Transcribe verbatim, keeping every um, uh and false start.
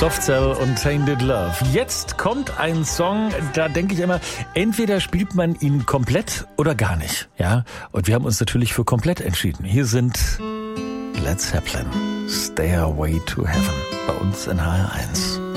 Soft Cell und Tainted Love. Jetzt kommt ein Song, da denke ich immer, entweder spielt man ihn komplett oder gar nicht. Ja, und wir haben uns natürlich für komplett entschieden. Hier sind Led Zeppelin, Stairway to Heaven, bei uns in H R eins.